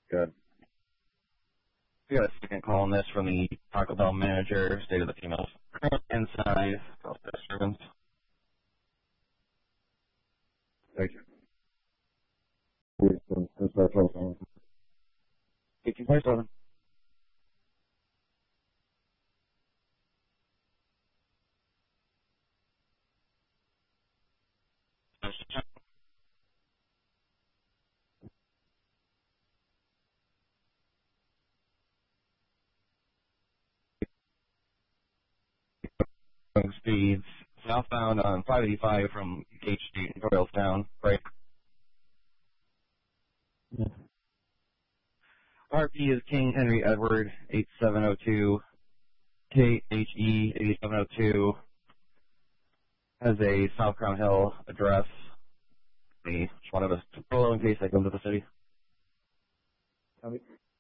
Good. We got a second call on this from the Taco Bell manager, stated the females inside, caused disturbance. Thank you. 1827. Speeds southbound on 585 from Gate Street in Doylestown. Right. Yeah. RP is King Henry Edward 8702. KHE 8702 has a South Crown Hill address. Just wanted to follow in case I come to the city.